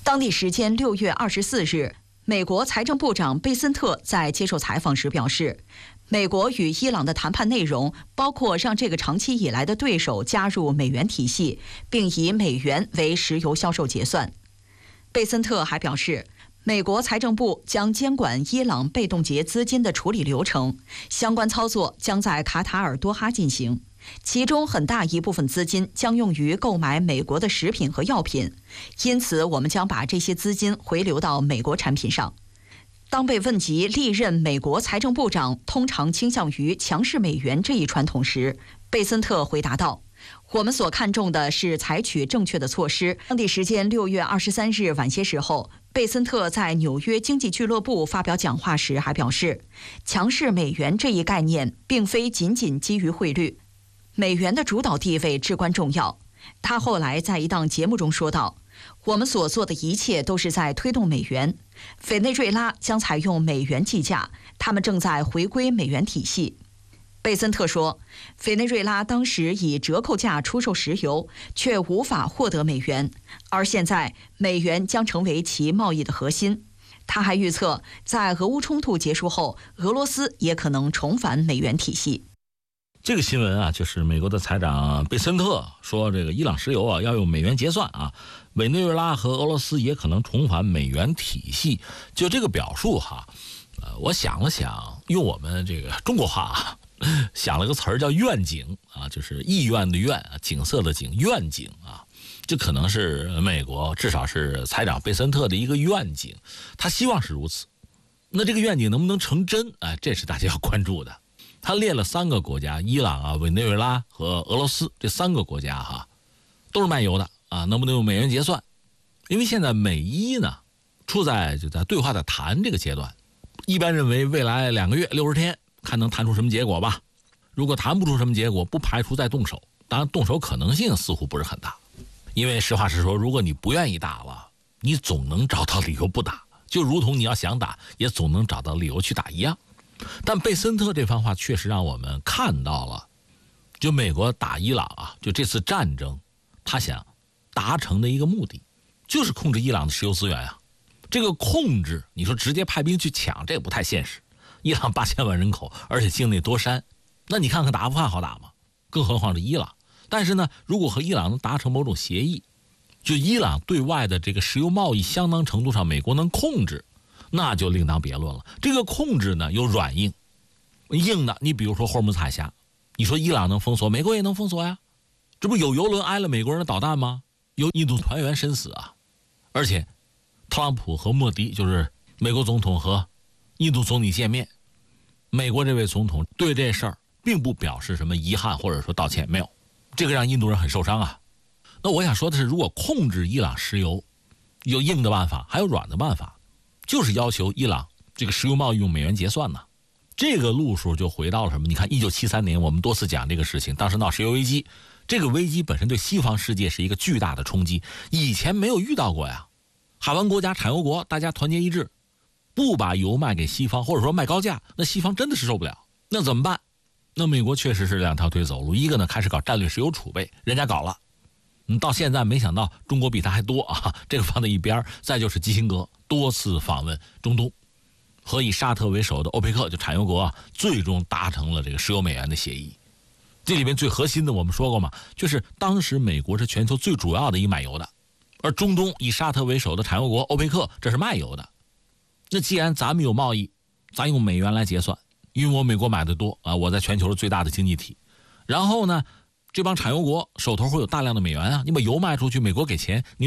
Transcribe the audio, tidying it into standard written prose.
当地时间6月24日，美国财政部长贝森特在接受采访时表示，美国与伊朗的谈判内容包括让这个长期以来的对手加入美元体系，并以美元为石油销售结算。贝森特还表示，美国财政部将监管伊朗被冻结资金的处理流程，相关操作将在卡塔尔多哈进行，其中很大一部分资金将用于购买美国的食品和药品，因此我们将把这些资金回流到美国产品上。当被问及历任美国财政部长通常倾向于强势美元这一传统时，贝森特回答道，我们所看重的是采取正确的措施。当地时间6月23日晚些时候，贝森特在纽约经济俱乐部发表讲话时还表示，强势美元这一概念并非仅仅基于汇率，美元的主导地位至关重要。他后来在一档节目中说道，我们所做的一切都是在推动美元，委内瑞拉将采用美元计价，他们正在回归美元体系。贝森特说，委内瑞拉当时以折扣价出售石油，却无法获得美元，而现在美元将成为其贸易的核心。他还预测，在俄乌冲突结束后，俄罗斯也可能重返美元体系。 这个新闻啊，就是美国的财长贝森特说，这个伊朗石油啊要用美元结算啊，委内瑞拉和俄罗斯也可能重返美元体系。就这个表述哈，我想了想，用我们这个中国话啊，想了个词儿叫愿景啊，就是意愿的愿，景色的景，愿景啊，这可能是美国至少是财长贝森特的一个愿景，他希望是如此。那这个愿景能不能成真？这是大家要关注的。他列了3个国家，伊朗啊、委内瑞拉和俄罗斯，这3个国家哈，都是卖油的啊，能不能用美元结算？因为现在美伊呢，就在对话的谈这个阶段，一般认为未来2个月60天，看能谈出什么结果吧。如果谈不出什么结果，不排除再动手，当然动手可能性似乎不是很大，因为实话实说，如果你不愿意打了，你总能找到理由不打，就如同你要想打，也总能找到理由去打一样。但贝森特这番话确实让我们看到了，就美国打伊朗啊，就这次战争，他想达成的一个目的，就是控制伊朗的石油资源啊。这个控制，你说直接派兵去抢，这也不太现实。伊朗8000万人口，而且境内多山，那你看看打阿富汗好打吗？更何况是伊朗。但是呢，如果和伊朗能达成某种协议，就伊朗对外的这个石油贸易相当程度上美国能控制，那就另当别论了。这个控制呢有软硬，硬的你比如说霍尔木兹海峡，你说伊朗能封锁，美国也能封锁呀，这不有油轮挨了美国人的导弹吗？有印度团员身死啊。而且特朗普和莫迪，就是美国总统和印度总理见面，美国这位总统对这事儿并不表示什么遗憾或者说道歉，没有，这个让印度人很受伤啊。那我想说的是，如果控制伊朗石油，有硬的办法，还有软的办法，就是要求伊朗这个石油贸易用美元结算呢。这个路数就回到了什么？你看1973年我们多次讲这个事情，当时闹石油危机，这个危机本身对西方世界是一个巨大的冲击，以前没有遇到过呀。海湾国家、产油国大家团结一致，不把油卖给西方，或者说卖高价，那西方真的是受不了。那怎么办？那美国确实是2条腿走路，一个呢开始搞战略石油储备，人家搞了，到现在没想到中国比他还多啊，这个放在一边。再就是基辛格多次访问中东，和以沙特为首的欧佩克就产油国啊，最终达成了这个石油美元的协议。这里面最核心的我们说过嘛，就是当时美国是全球最主要的一买油的，而中东以沙特为首的产油国欧佩克这是卖油的。那既然咱们有贸易，咱用美元来结算，因为我美国买的多啊，我在全球是最大的经济体。然后呢，这帮产油国手头会有大量的美元啊，你把油卖出去，美国给钱，你